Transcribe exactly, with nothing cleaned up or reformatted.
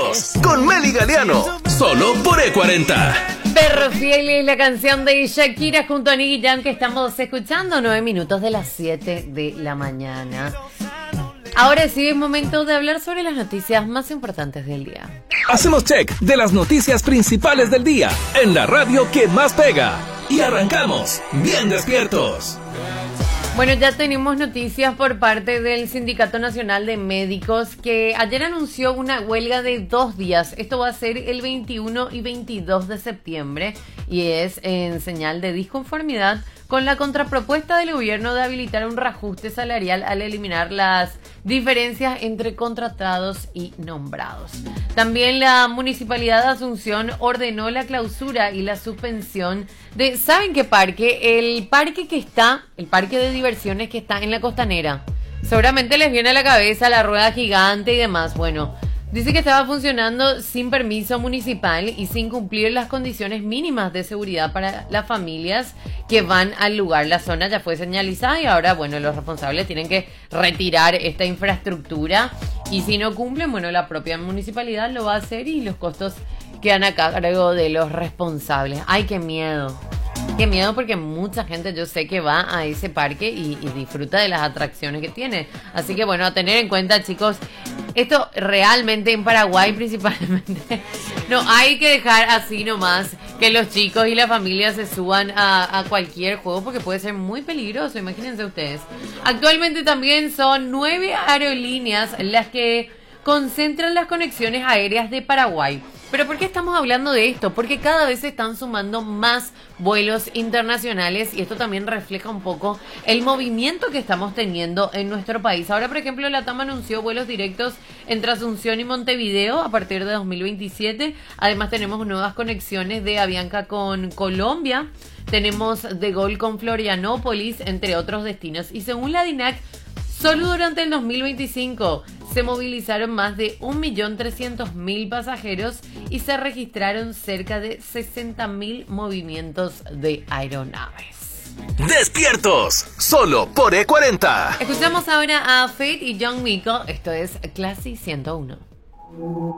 Despiertos con Meli Galeano, solo por E cuarenta. Perro Fiel es la canción de Shakira junto a Nicky Jam que estamos escuchando, nueve minutos de las siete de la mañana. Ahora sí es momento de hablar sobre las noticias más importantes del día. Hacemos check de las noticias principales del día en la radio que más pega. Y arrancamos bien despiertos. Bueno, ya tenemos noticias por parte del Sindicato Nacional de Médicos que ayer anunció una huelga de dos días. Esto va a ser el veintiuno y veintidós de septiembre y es en señal de disconformidad con la contrapropuesta del gobierno de habilitar un reajuste salarial al eliminar las diferencias entre contratados y nombrados. También la Municipalidad de Asunción ordenó la clausura y la suspensión de, ¿saben qué parque? El parque que está, el parque de diversiones que está en la Costanera. Seguramente les viene a la cabeza la rueda gigante y demás. Bueno, dice que estaba funcionando sin permiso municipal y sin cumplir las condiciones mínimas de seguridad para las familias que van al lugar. La zona ya fue señalizada y ahora, bueno, los responsables tienen que retirar esta infraestructura y si no cumplen, bueno, la propia municipalidad lo va a hacer y los costos quedan a cargo de los responsables. ¡Ay, qué miedo! Qué miedo porque mucha gente yo sé que va a ese parque y, y disfruta de las atracciones que tiene. Así que bueno, a tener en cuenta, chicos, esto realmente en Paraguay principalmente no hay que dejar así nomás que los chicos y la familia se suban a, a cualquier juego porque puede ser muy peligroso, imagínense ustedes. Actualmente también son nueve aerolíneas las que concentran las conexiones aéreas de Paraguay. ¿Pero por qué estamos hablando de esto? Porque cada vez se están sumando más vuelos internacionales y esto también refleja un poco el movimiento que estamos teniendo en nuestro país. Ahora, por ejemplo, la TAM anunció vuelos directos entre Asunción y Montevideo a partir de dos mil veintisiete. Además, tenemos nuevas conexiones de Avianca con Colombia. Tenemos de Gol con Florianópolis, entre otros destinos. Y según la DINAC, solo durante el dos mil veinticinco se movilizaron más de un millón trescientos mil pasajeros y se registraron cerca de sesenta mil movimientos de aeronaves. Despiertos, solo por E cuarenta. Escuchamos ahora a Fate y John Mico. Esto es Classy ciento uno.